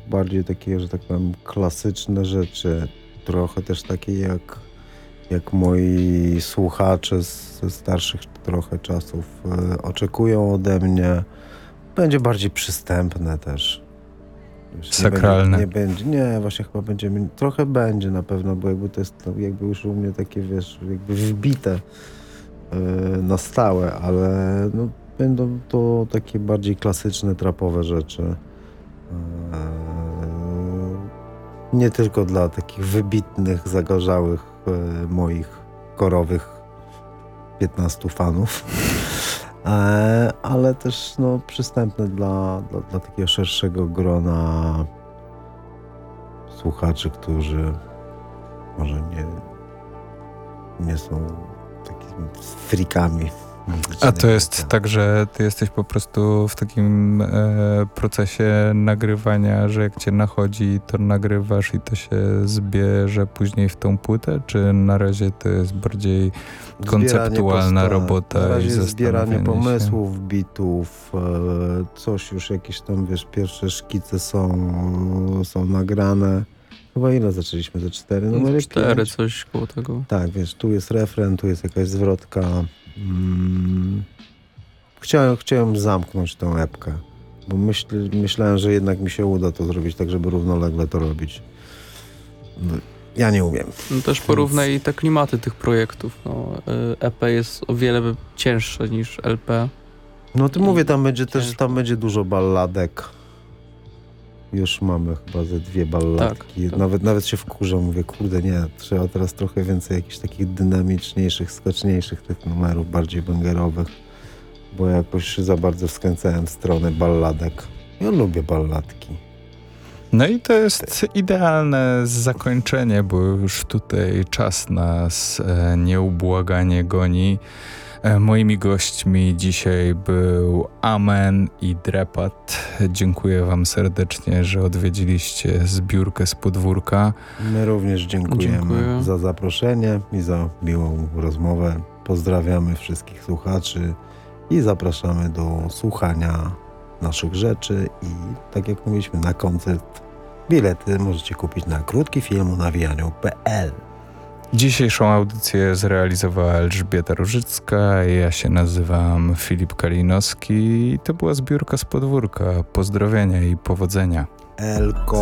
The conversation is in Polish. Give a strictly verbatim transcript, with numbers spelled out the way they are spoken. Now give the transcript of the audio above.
bardziej takie, że tak powiem, klasyczne rzeczy. Trochę też takie jak, jak moi słuchacze z, ze starszych trochę czasów e, oczekują ode mnie. Będzie bardziej przystępne też. Wiesz, nie Sakralne. będzie, nie będzie, nie, właśnie chyba będzie, trochę będzie na pewno, bo jakby to jest to jakby już u mnie takie, wiesz, jakby wbite e, na stałe, ale no, będą to takie bardziej klasyczne, trapowe rzeczy. E, nie tylko dla takich wybitnych, zagorzałych e, moich korowych piętnastu fanów, e, ale też no, przystępne dla, dla, dla takiego szerszego grona słuchaczy, którzy może nie, nie są takimi frikami muzycznymi. A to jest tak, że ty jesteś po prostu w takim e, procesie nagrywania, że jak cię nachodzi, to nagrywasz i to się zbierze później w tą płytę? Czy na razie to jest bardziej konceptualna posta- robota na razie i zbieranie zastanawianie pomysłów, bitów, e, coś już jakieś tam, wiesz, pierwsze szkice są, są nagrane. Chyba ile zaczęliśmy? Ze cztery numery? Cztery, Pięć? coś koło tego. Tak, wiesz, tu jest refren, tu jest jakaś zwrotka. Mm. Chciałem, chciałem zamknąć tą epkę, bo myśl, myślałem, że jednak mi się uda to zrobić tak, żeby równolegle to robić. No, ja nie umiem. No też porównaj te klimaty tych projektów. No, y, E P jest o wiele cięższe niż L P. No to I mówię, tam będzie też, ciężko. tam będzie dużo balladek. Już mamy chyba ze dwie balladki. Tak, tak. Nawet, nawet się wkurzam, mówię, kurde nie, trzeba teraz trochę więcej jakichś takich dynamiczniejszych, skoczniejszych tych numerów, bardziej bangerowych, bo jakoś za bardzo skręcałem w stronę balladek. Ja lubię balladki. No i to jest idealne zakończenie, bo już tutaj czas nas e, nieubłaganie goni. E, moimi gośćmi dzisiaj był Amen i Drepat. Dziękuję wam serdecznie, że odwiedziliście zbiórkę z podwórka. My również dziękujemy Dziękuję. za zaproszenie i za miłą rozmowę. Pozdrawiamy wszystkich słuchaczy i zapraszamy do słuchania naszych rzeczy i tak jak mówiliśmy, na koncert bilety możecie kupić na krótkifilm nawijaniu kropka pe el. Dzisiejszą audycję zrealizowała Elżbieta Różycka, ja się nazywam Filip Kalinowski i to była zbiórka z podwórka. Pozdrowienia i powodzenia. Elko.